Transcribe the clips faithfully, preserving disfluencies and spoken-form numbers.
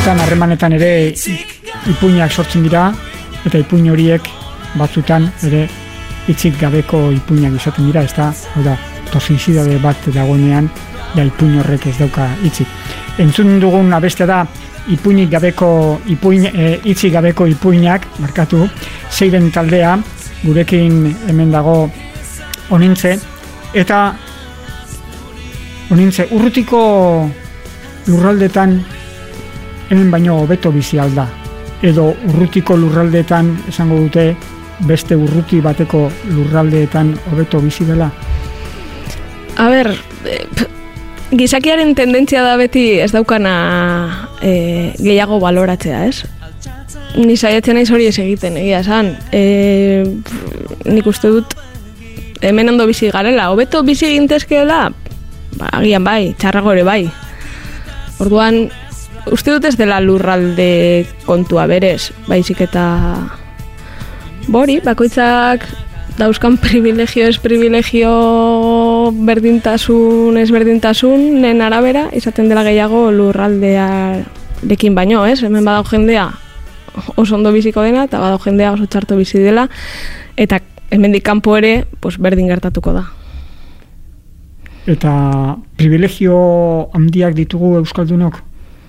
batzutan harremanetan ere ipuinak sortzen dira, eta ipuin horiek batzutan ere hitzik gabeko ipuinak izaten dira, ez da, hau da, toxicidade bat dagoenean, ja ipuin horrek ez dauka hitzik. Entzun dugun abestea da, ipuinik gabeko, ipuin, e, hitzik gabeko ipuinak, markatu, Seiren taldea, gurekin hemen dago Onintze, eta Onintze, urrutiko lurraldetan hemen baino hobeto bizi alda, edo urrutiko lurraldetan esango dute beste urruti bateko lurraldeetan hobeto bizi dela? A ber, gizakiaren tendentzia da beti ez daukana e, gehiago baloratzea, ez? Ni saiatzen naiz hori ez egiten, egia esan. E, nik uste dut hemen ondo bizi garela, hobeto bizi egintezkeela, ba, agian bai, txarrago ere bai. Orduan, uste dut ez dela lurralde kontua berez, baizik eta bori, bakoitzak dauzkan privilegio ez privilegio berdintasun ez berdintasunen arabera izaten dela gehiago lurraldearekin baino, ez? Hemen badau jendea oso ondo biziko dena eta badau jendea oso txarto bizi dela eta hemendik kanpo ere pues, berdin gertatuko da. Eta privilegio handiak ditugu euskaldunok?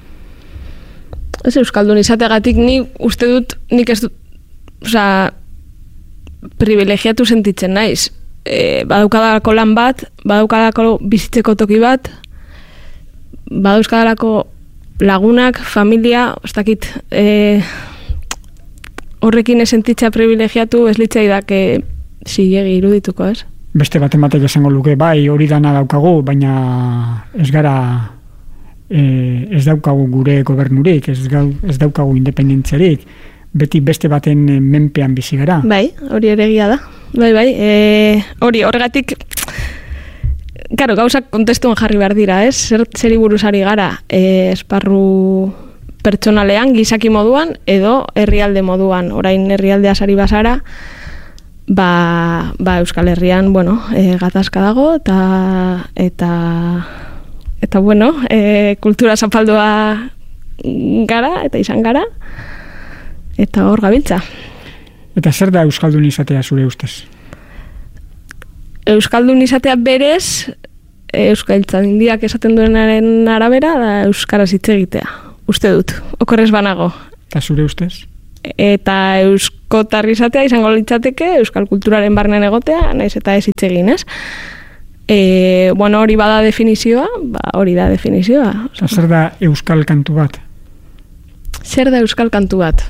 Ez euskaldun izateagatik ni uste dut, nik ez dut, osea, privilegiatu sentitzen naiz. E, badaukadalako lan bat, badaukadalako bizitzeko toki bat, badaukadalako lagunak, familia, ez dakit, e, horrekin esentitza privilegiatu ez litzai dake zilegi irudituko, ez? Beste baten batek esango luke, bai, hori dana daukagu, baina ez gara, e, ez daukagu gure gobernurik, ez, gau, ez daukagu independentziarik, beti beste baten menpean bizi gara. Bai, hori ere egia da. Bai, bai, e, hori horregatik, karo, gauzak kontestuan jarri behar dira, ez? Zer, zeri buruzari gara, e, esparru pertsonalean, gizaki moduan, edo herrialde moduan. Orain herrialdea sari bazara, ba, ba Euskal Herrian, bueno, e, gatazka dago, eta, eta, eta bueno, e, kultura zapaldua gara, eta izan gara, eta hor gabiltza. Eta zer da euskaldun izatea zure ustez? Euskaldun izatea berez, euskaltzaindiak esaten duenaren arabera, da euskaraz hitz egitea. Uste dut, okorrez banago. Eta zure ustez? Eta euskotarri izatea izango litzateke, euskal kulturaren barnean egotea, naiz eta ez hitz egin, ez? E, bueno, hori bada definizioa, ba, hori da definizioa. Eta zer da euskal kantu bat? Zer da euskal kantu bat?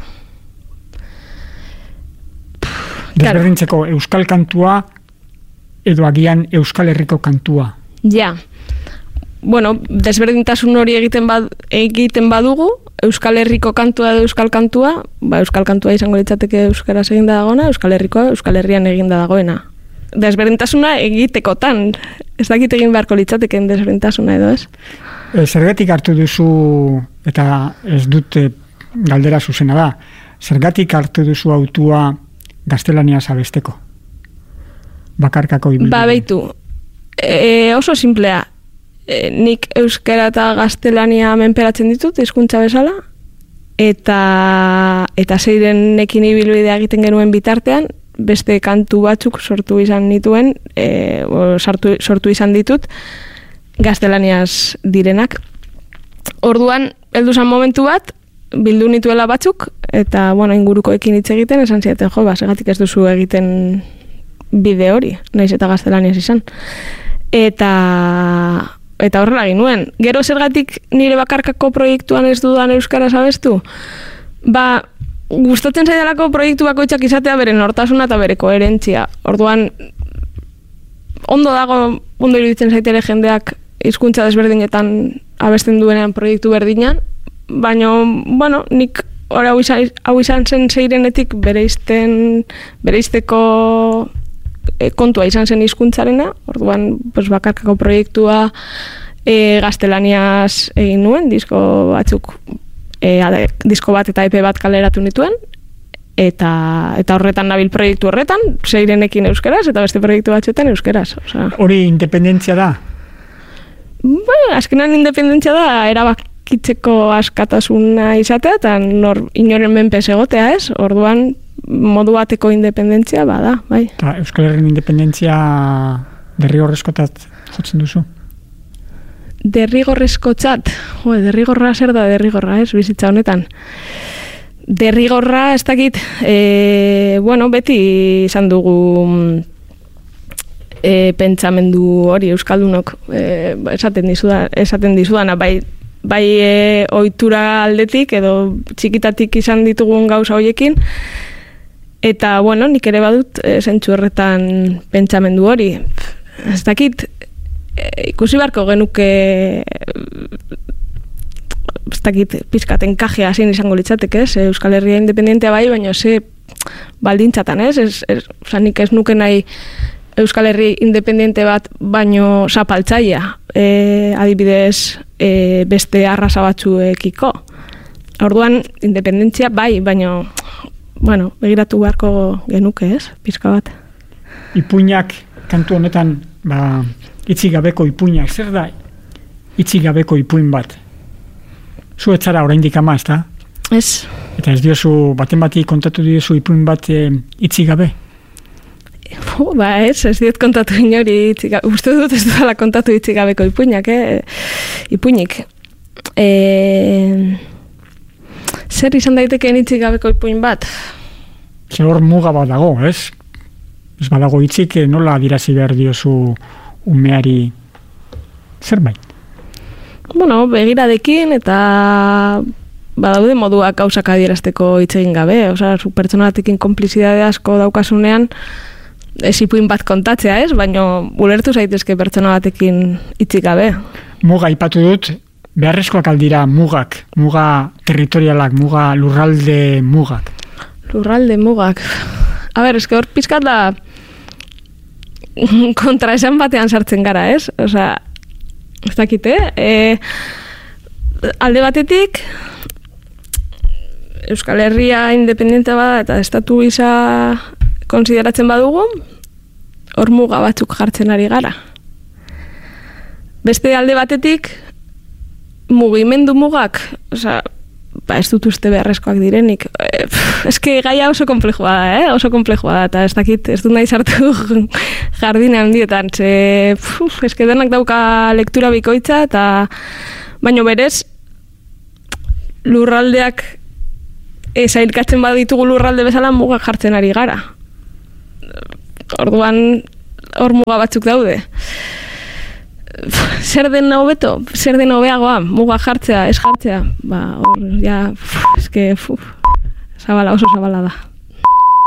Desberdintzeko euskal kantua edo agian Euskal Herriko kantua. Ja. Bueno, desberdintasun hori egiten bad, egiten badugu, Euskal Herriko kantua edo euskal kantua, ba euskal kantua izango litzateke euskaraz eginda dagoena, Euskal Herrikoa Euskal Herrian eginda dagoena. Desberdintasuna egitekotan, ez dakit egin beharko litzateken desberdintasuna edo ez? E, zergatik hartu duzu, eta ez dut galdera zuzena da, zergatik hartu duzu autua gaztelaniaz abesteko? Bakarkako ibilbide. Ba, beitu. E, oso simplea. E, nik euskara eta gaztelania menperatzen ditut, hizkuntza bezala, eta eta Seirenekin ibilbidea egiten genuen bitartean, beste kantu batzuk sortu izan nituen, e, sortu, sortu izan ditut, gaztelaniaz direnak. Orduan, heldu zan momentu bat, bildu nituela batzuk, eta, bueno, ingurukoekin hitz egiten, esan ziaten, jo, ba, segatik ez duzu egiten bide hori, naiz eta gaztelaniaz izan. Eta, eta horrela ginuen. Gero zergatik nire bakarkako proiektuan ez dudan euskaraz abestu? Ba, gustatzen zaidalako proiektu bakoitzak izatea bere nortasuna eta bere koherentzia. Orduan, ondo dago, ondo iruditzen zaitele jendeak hizkuntza desberdinetan abesten duenean proiektu berdinan, baina, bueno, nik hori hau izan, hau izan zen Seirenetik bereizten, bereizteko e, kontua izan zen hizkuntzarena, orduan pues, bakarkako proiektua e, gaztelaniaz egin nuen, disko batzuk, e, ade, disko bat eta epe bat kaleratu nituen, eta, eta horretan nabil proiektu horretan, Seirenekin euskeraz, eta beste proiektu batzuetan euskeraz. Osea. Hori independentzia da? Bueno, azkenan independentzia da erabak erabakitzeko askatasuna izatea, eta nor, inoren menpe egotea, ez? Orduan, modu bateko independentzia bada, bai. Eta Euskal Herrien independentzia derrigorrezkotzat jotzen duzu? Derrigorrezkotzat? Jo, derrigorra zer da derrigorra, ez? Bizitza honetan. Derrigorra, ez dakit, e, bueno, beti izan dugu e, pentsamendu hori euskaldunok e, esaten dizudan, esaten dizudana, bai, bai e, ohitura aldetik edo txikitatik izan ditugun gauza hoiekin, eta, bueno, nik ere badut e, zentzu horretan pentsamendu hori. Ez dakit, e, ikusi beharko genuke ez dakit, pizkaten kajea zin izango litzateke, ez? Euskal Herria independentea bai, baina ze baldintzatan, ez? Ez, ez, oza, nik ez nuke nahi Euskal Herri independente bat baino zapaltzaia, e, adibidez e, beste arraza batzuekiko. Orduan, independentzia bai, baino, bueno, begiratu beharko genuke, ez? Pizka bat. Ipuinak, kantu honetan, ba, itxi gabeko ipuinak, zer da itxi gabeko ipuin bat? Zu etzara oraindik ama, ez da? Ez. Eta ez diozu, baten bati kontatu diozu ipuin bat e, itxi gabe? Oh, ba ez, ez diot kontatu inori itxi gabe. Uste dut ez dudala kontatu itxi gabeko ipuinak, eh? Ipuinik. E... Zer izan daitekeen itxi gabeko ipuin bat? Zer hor muga bat dago, ez? Ez badago itxik nola adirazi behar diozu umeari zerbait? Bueno, begiradekin eta badaude moduak gauzak adierazteko hitz egin gabe, osea, zu pertsonalekin konplizidade asko daukasunean ez ipuin bat kontatzea, ez? Baina ulertu zaitezke pertsona batekin hitzik gabe. Muga aipatu dut, beharrezkoak aldira mugak, muga territorialak, muga lurralde mugak. Lurralde mugak. A ber, eske hor pizkat da kontra esan batean sartzen gara, ez? Osea, ez dakite, e, alde batetik Euskal Herria independentea bada eta estatu gisa konsideratzen badugu, hor muga batzuk jartzen ari gara. Beste alde batetik mugimendu mugak, osea, ba ez dut uste beharrezkoak direnik. E, eske gaia oso komplexua da, eh? Oso komplexua da, eta ez dakit, ez dut nahi sartu jardine handietan, ze, puf, eske denak dauka lektura bikoitza, eta baino berez, lurraldeak ezailkatzen baditugu lurralde bezala mugak jartzen ari gara. Orduan, hor muga batzuk daude. Zer den hobeto, zer den hobeagoa, muga jartzea, ez jartzea, ba, hor, ja, eske, zabala, oso zabala da.